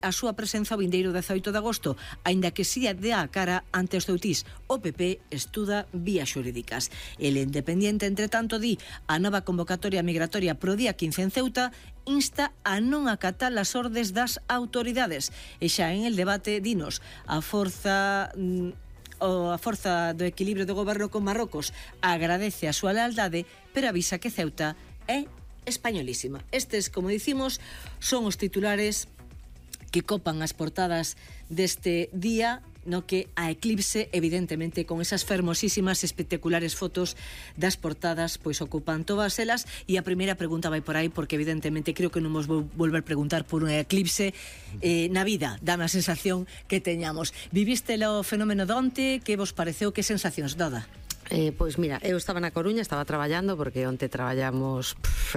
a súa presenza o vindeiro 18 de agosto, aínda que si de a cara ante os ceutís. O PP estuda vías xurídicas. El Independiente, entre tanto, di a nova convocatoria migratoria pro día 15 en Ceuta insta a non acatar as ordes das autoridades. E xa en el debate, dinos, a forza do equilibrio do goberno con Marrocos agradece a súa lealdade, pero avisa que Ceuta é españolísima. Estes, como dicimos, son os titulares que copan as portadas deste día, no que a Eclipse, evidentemente, con esas fermosísimas, espectaculares fotos das portadas, pois ocupan todas elas. E a primeira pregunta vai por aí, porque evidentemente creo que non vos vou volver a preguntar por unha Eclipse na vida, dá a sensación que teñamos. Viviste o fenómeno de onte, que vos pareceu, que sensacións, Doda? Pois mira, eu estaba na Coruña, estaba traballando, porque onte traballamos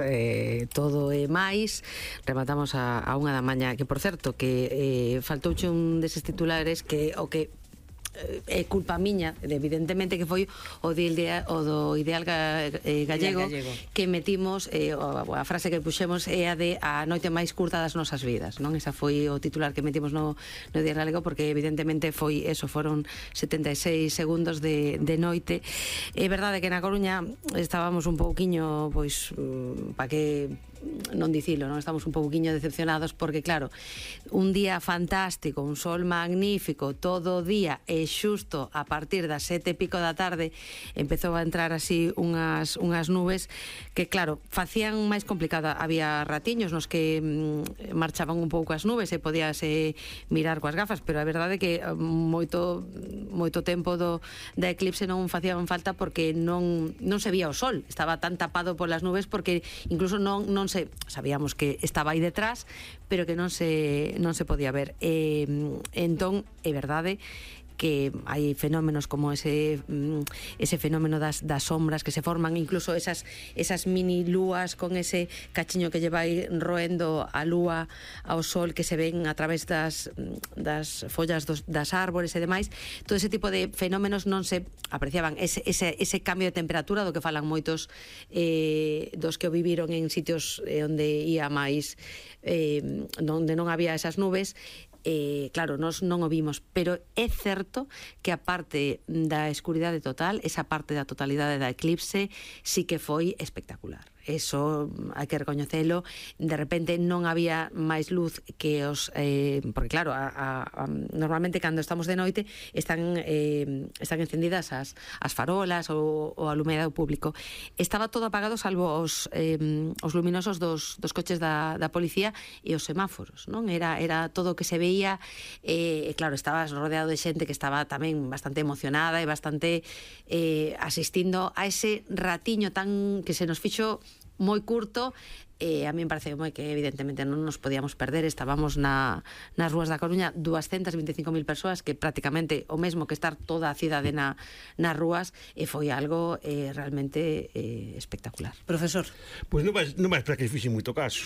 todo e máis, rematamos a 1 da mañá, que por certo, que faltouche un deses titulares que o que é culpa miña, evidentemente, que foi o do Ideal Gallego, que metimos, a frase que puxemos é a de a noite máis curta das nosas vidas, non? Esa foi o titular que metimos no Ideal Gallego, porque evidentemente foi eso, foron 76 segundos de noite. É verdade que na Coruña estábamos un pouquiño, pois, pa que non dicilo, non? Estamos un pouquiño decepcionados porque, claro, un día fantástico, un sol magnífico, todo o día, e xusto a partir das 7 e pico da tarde empezou a entrar así unhas nubes que, claro, facían máis complicada. Había ratiños nos que marchaban un pouco as nubes e podíase mirar coas gafas, pero a verdade é que moito tempo da eclipse non facían falta, porque non se vía o sol, estaba tan tapado polas nubes, porque incluso non se sabíamos que estaba aí detrás, pero que non se podía ver. Entón, é verdade que hai fenómenos como ese fenómeno das sombras que se forman, incluso esas mini lúas con ese cachiño que lle vai roendo a lúa ao sol, que se ven a través das follas das árbores e demais. Todo ese tipo de fenómenos non se apreciaban. Ese cambio de temperatura do que falan moitos dos que o viviron en sitios onde ia máis, onde non había esas nubes. Claro, nós non o vimos, pero é certo que a parte da escuridade total, esa parte da totalidade da eclipse, sí que foi espectacular. Eso hai que recoñecelo. De repente non había máis luz que os porque claro, normalmente cando estamos de noite están encendidas as farolas ou alumeado público. Estaba todo apagado salvo os luminosos dos coches da policía e os semáforos, non? Era todo o que se veía. Claro, estabas rodeado de xente que estaba tamén bastante emocionada e bastante asistindo a ese ratiño tan que se nos fixo moi curto. A mí me parece moi que evidentemente non nos podíamos perder. Estábamos nas rúas da Coruña 225.000 persoas, que prácticamente o mesmo que estar toda a cidade nas rúas, e foi algo realmente espectacular. Profesor? Pois non vais para que fixe moito caso,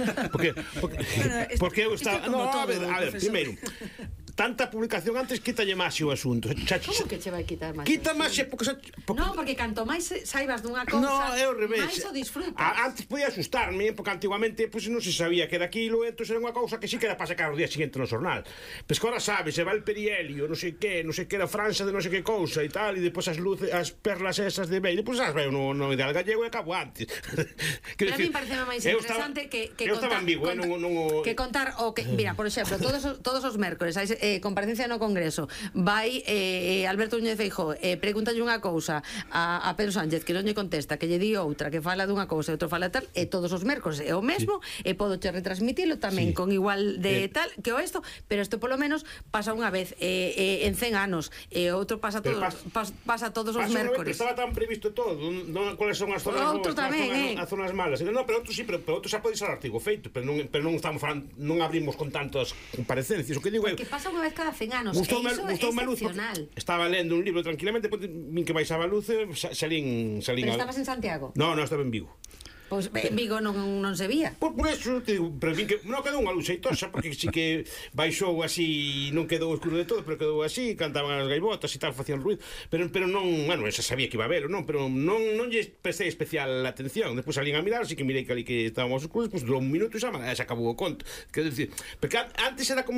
porque eu estaba... No, a ver, primeiro, tanta publicación antes, quítalle máis o asunto. Como que che vai quitar máis? Quita máis, porque canto máis saibas dunha cousa, máis o disfrutas. Antes podía asustarme, porque antiguamente non se sabía que era aquilo, entón era unha cousa que sí que era para sacar o día seguinte no xornal. Pois que ahora sabes, se va el perihelio, non sei que era França de non sei que cousa e tal, e depois as luces, as perlas esas de Bale, depois as vai no Ideal Gallego e acabo antes. Pero a mí parece máis interesante que contar o que, mira, por exemplo, todos os mércores comparecencia no Congreso, vai Alberto Núñez Feijóo, pregúntalle unha cousa a Pedro Sánchez, que non lle contesta, que lle di outra, que fala dunha cousa e outro fala tal, e todos os mércores é o mesmo, e podo che retransmitilo tamén con igual de tal que o isto, pero isto polo menos pasa unha vez en 100 anos, e outro pasa todos os mércores. Estaba tan previsto todo, cuáles son as zonas boas, as zonas malas. Non, pero outro sí, pero outro xa pode ser artigo feito, pero non estamos falando, non abrimos con tantas comparecencias. O que digo é que pasa unha vez cada 100 anos, e iso é excepcional. Estaba lendo un libro tranquilamente, min que baixaba a luz, salín. Pero estabas en Santiago? No, estaba en Vigo. Pois Vigo non se vía. Por eso, te digo, pero que non quedou unha luz xeitosa, porque sí que baixou así, non quedou escuro de todo, pero quedou así, cantaban as gaivotas e tal, facían ruido, pero non, bueno, xa sabía que iba a verlo, non, pero non lle prestei especial atención. Despois salín a mirar, así que mirei que ali que estábamos oscuros, pues durou un minuto e xa acabou o conto. Quero dicir, porque antes era como